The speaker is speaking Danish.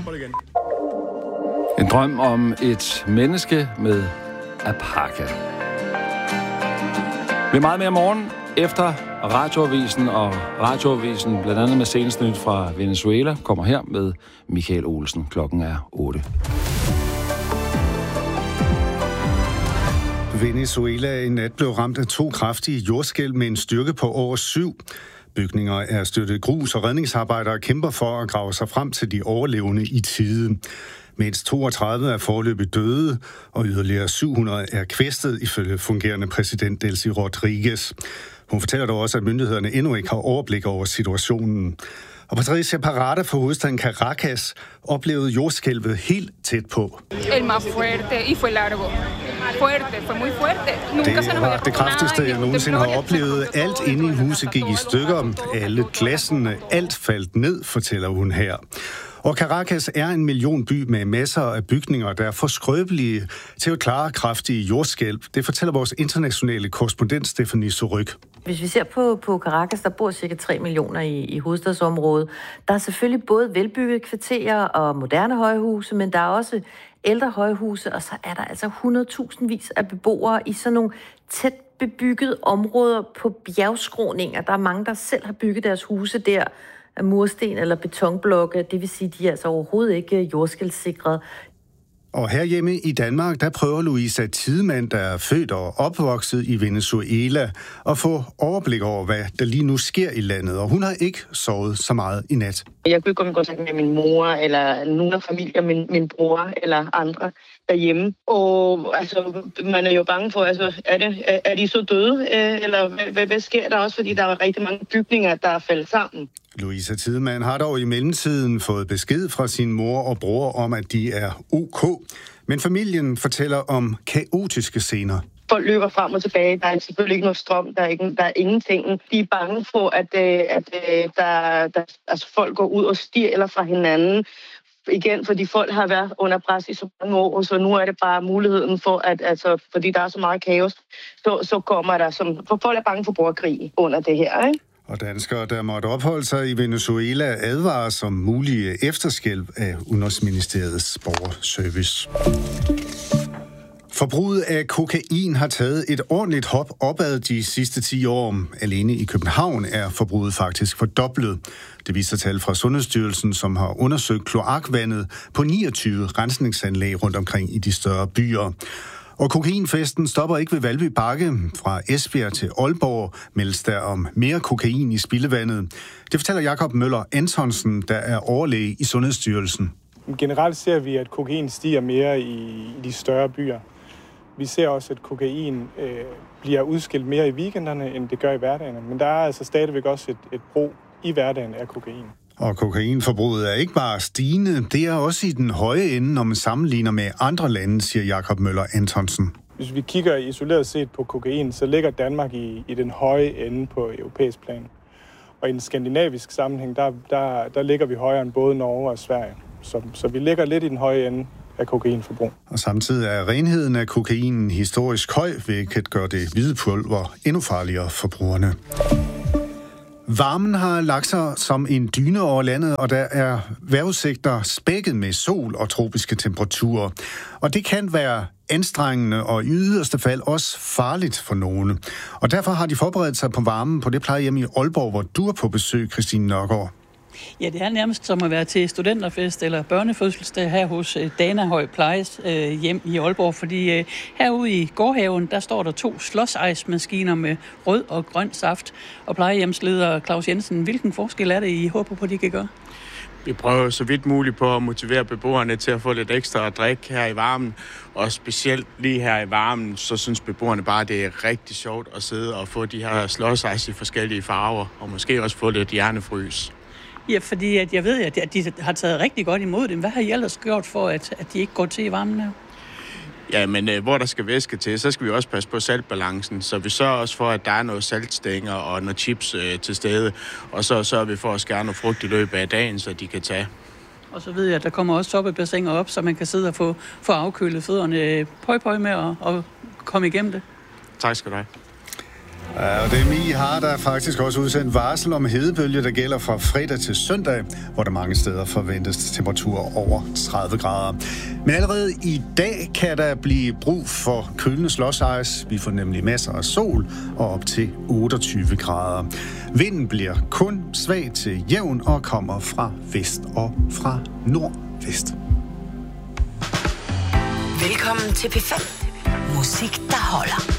En drøm om et menneske med alpaka. Vi er meget mere morgen efter radioavisen, og radioavisen blandt andet med senest nyt fra Venezuela kommer her med Michael Olsen. Klokken er 8. Venezuela i nat blev ramt af 2 kraftige jordskælv med en styrke på over 7. Bygninger er styrtet i grus, og redningsarbejdere kæmper for at grave sig frem til de overlevende i tide. Mindst 32 er foreløbig døde, og yderligere 700 er kvæstet, ifølge fungerende præsident Delcy Rodriguez. Hun fortæller dog også, at myndighederne endnu ikke har overblik over situationen. Og Patricia Parada fra hovedstaden Caracas oplevede jordskælvet helt tæt på. El más fuerte y fue largo. Fuerte, fue muy fuerte. Det var det kraftigste, jeg nogensinde har oplevet. Alt inde i huset gik i stykker. Alle glassene, alt faldt ned, fortæller hun her. Og Caracas er en millionby med masser af bygninger, der er for skrøbelige til at klare kraftige jordskælv. Det fortæller vores internationale korrespondent Stephanie Suryk. Hvis vi ser på Caracas, der bor cirka 3 millioner i hovedstadsområdet. Der er selvfølgelig både velbyggede kvarterer og moderne højhuse, men der er også ældre højhuse, og så er der altså 100.000 af beboere i sådan nogle tæt bebyggede områder på bjergskråninger. Der er mange, der selv har bygget deres huse der af mursten eller betonblokke. Det vil sige, at de er altså overhovedet ikke jordskælvssikret. Og herhjemme i Danmark, der prøver Louisa Tidemand, der er født og opvokset i Venezuela, at få overblik over, hvad der lige nu sker i landet. Og hun har ikke sovet så meget i nat. Jeg kunne ikke komme i kontakt med min mor, eller nogen af familien, min bror eller andre derhjemme. Og altså, man er jo bange for, altså, er de så døde? Eller hvad sker der også? Fordi der er rigtig mange bygninger, der er faldet sammen. Louisa Tidemand har dog i mellemtiden fået besked fra sin mor og bror om, at de er OK. Men familien fortæller om kaotiske scener. Folk løber frem og tilbage. Der er selvfølgelig ikke noget strøm. Der er ingenting. De er bange for, at folk går ud og stjæler fra hinanden. Igen, fordi folk har været under pres i så mange år, så nu er det bare muligheden for, fordi der er så meget kaos, så kommer der for folk er bange for borgerkrig under det her, ikke? Og danskere, der måtte opholde sig i Venezuela, advarer som mulige efterskælv af Udenrigsministeriets borgerservice. Forbruget af kokain har taget et ordentligt hop opad de sidste 10 år. Alene i København er forbruget faktisk fordoblet. Det viser tal fra Sundhedsstyrelsen, som har undersøgt kloakvandet på 29 rensningsanlæg rundt omkring i de større byer. Og kokainfesten stopper ikke ved Valby Bakke. Fra Esbjerg til Aalborg meldes der om mere kokain i spildevandet. Det fortæller Jakob Møller Antonsen, der er overlæge i Sundhedsstyrelsen. Generelt ser vi, at kokain stiger mere i de større byer. Vi ser også, at kokain bliver udskilt mere i weekenderne, end det gør i hverdagen. Men der er altså stadigvæk også et brug i hverdagen af kokain. Og kokainforbruget er ikke bare stigende, det er også i den høje ende, når man sammenligner med andre lande, siger Jakob Møller Antonsen. Hvis vi kigger isoleret set på kokain, så ligger Danmark i den høje ende på europæisk plan. Og i en skandinavisk sammenhæng, der ligger vi højere end både Norge og Sverige. Så vi ligger lidt i den høje ende af kokainforbrug. Og samtidig er renheden af kokainen historisk høj, hvilket gør det hvide pulver endnu farligere for brugerne. Varmen har lagt sig som en dyne over landet, og der er vejrudsigter spækket med sol og tropiske temperaturer. Og det kan være anstrengende og i yderste fald også farligt for nogen. Og derfor har de forberedt sig på varmen på det plejehjem i Aalborg, hvor du er på besøg, Christine Nørgaard. Ja, det er nærmest som at være til studenterfest eller børnefødselsdag her hos Danahøj Plejes hjem i Aalborg, fordi herude i gårdhaven, der står der 2 slåsejsmaskiner med rød og grøn saft. Og plejehjemsleder Claus Jensen, hvilken forskel er det, I håber på, de kan gøre? Vi prøver så vidt muligt på at motivere beboerne til at få lidt ekstra at drikke her i varmen. Og specielt lige her i varmen, så synes beboerne bare, det er rigtig sjovt at sidde og få de her slåsejs i forskellige farver, og måske også få lidt hjernefrys. Ja, fordi at jeg ved, at de har taget rigtig godt imod dem. Hvad har I ellers gjort for, at de ikke går til i varmen her? Ja, men hvor der skal væske til, så skal vi også passe på saltbalancen. Så vi sørger også for, at der er noget saltstænger og noget chips til stede. Og så sørger vi for at skære noget frugt i løbet af dagen, så de kan tage. Og så ved jeg, at der kommer også soppebassiner op, så man kan sidde og få afkølet fødderne. Pøj med at komme igennem det. Tak skal du have. Ja, og DMI har der faktisk også udsendt varsel om hedebølge, der gælder fra fredag til søndag, hvor der mange steder forventes temperaturer over 30 grader. Men allerede i dag kan der blive brug for kølende slåsejs. Vi får nemlig masser af sol og op til 28 grader. Vinden bliver kun svag til jævn og kommer fra vest og fra nordvest. Velkommen til P5. Musik, der holder.